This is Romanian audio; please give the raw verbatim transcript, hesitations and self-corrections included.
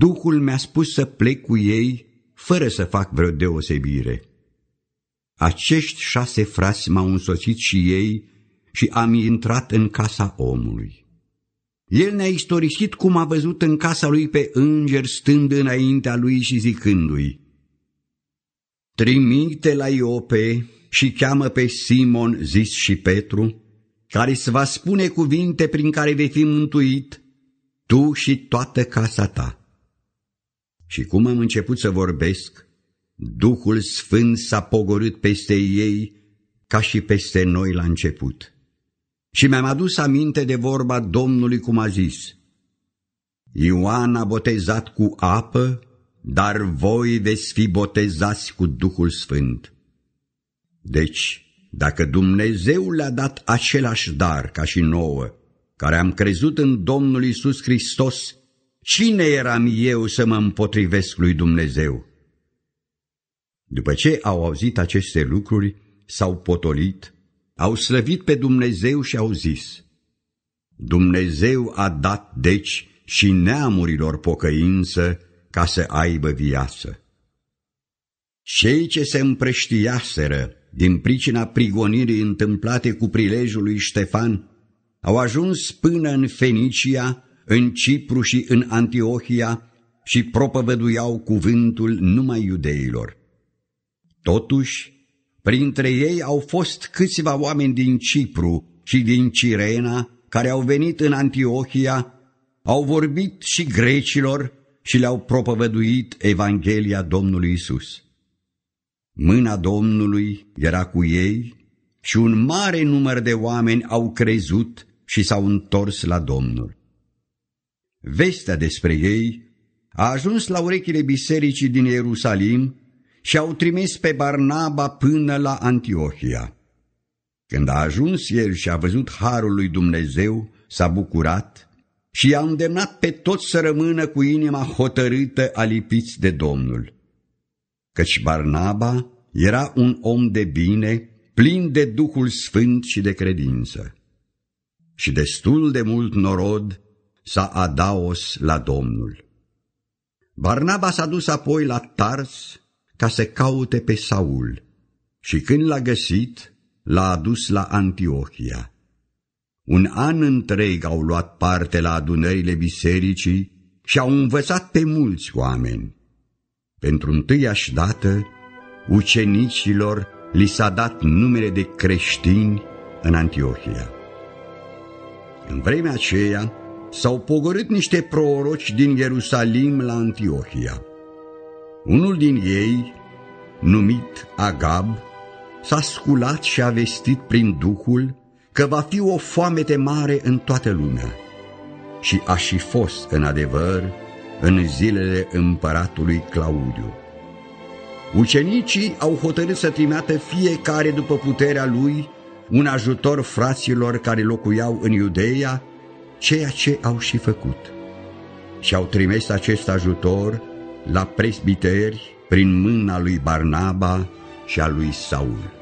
Duhul mi-a spus să plec cu ei, fără să fac vreo deosebire. Acești șase frați m-au însoțit și ei și am intrat în casa omului. El ne-a istorisit cum a văzut în casa lui pe înger stând înaintea lui și zicându-i: trimite la Iope și cheamă pe Simon, zis și Petru, care îți va spune cuvinte prin care vei fi mântuit, tu și toată casa ta. Și cum am început să vorbesc, Duhul Sfânt s-a pogorât peste ei ca și peste noi la început. Și mi-am adus aminte de vorba Domnului cum a zis: Ioan a botezat cu apă, dar voi veți fi botezați cu Duhul Sfânt. Deci, dacă Dumnezeu le-a dat același dar ca și nouă, care am crezut în Domnul Iisus Hristos, cine eram eu să mă împotrivesc lui Dumnezeu? După ce au auzit aceste lucruri, s-au potolit, au slăvit pe Dumnezeu și au zis: Dumnezeu a dat deci și neamurilor pocăință ca să aibă viață. Cei ce se împrăștiaseră din pricina prigonirii întâmplate cu prilejul lui Ștefan au ajuns până în Fenicia, în Cipru și în Antiohia și propovăduiau cuvântul numai iudeilor. Totuși, printre ei au fost câțiva oameni din Cipru și din Cirena care au venit în Antiohia, au vorbit și grecilor și le-au propovăduit Evanghelia Domnului Isus. Mâna Domnului era cu ei și un mare număr de oameni au crezut și s-au întors la Domnul. Vestea despre ei a ajuns la urechile bisericii din Ierusalim și au trimis pe Barnaba până la Antiohia. Când a ajuns el și a văzut harul lui Dumnezeu, s-a bucurat și i-a îndemnat pe toți să rămână cu inima hotărâtă alipiți de Domnul. Căci Barnaba era un om de bine, plin de Duhul Sfânt și de credință. Și destul de mult norod s-a adaos la Domnul. Barnaba s-a dus apoi la Tars ca să caute pe Saul și când l-a găsit, l-a adus la Antiohia. Un an întreg au luat parte la adunările bisericii și au învățat pe mulți oameni. Pentru întâiași dată, ucenicilor li s-a dat numele de creștini în Antiohia. În vremea aceea s-au pogorât niște proroci din Ierusalim la Antiohia. Unul din ei, numit Agab, s-a sculat și a vestit prin Duhul că va fi o foamete mare în toată lumea. Și a și fost, în adevăr, în zilele împăratului Claudiu. Ucenicii au hotărât să trimită fiecare după puterea lui un ajutor fraților care locuiau în Iudeea, ceea ce au și făcut. Și au trimis acest ajutor la presbiteri prin mâna lui Barnaba și a lui Saul.